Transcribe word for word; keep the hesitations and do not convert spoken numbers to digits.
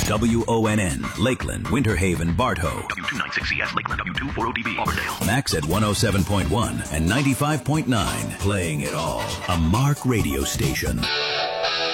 W O N N, Lakeland, Winter Haven, Bartow. W two ninety-six C S, Lakeland, W two four O D B, Auburndale. Max at one oh seven point one and ninety-five point nine. Playing it all. A Mark radio station.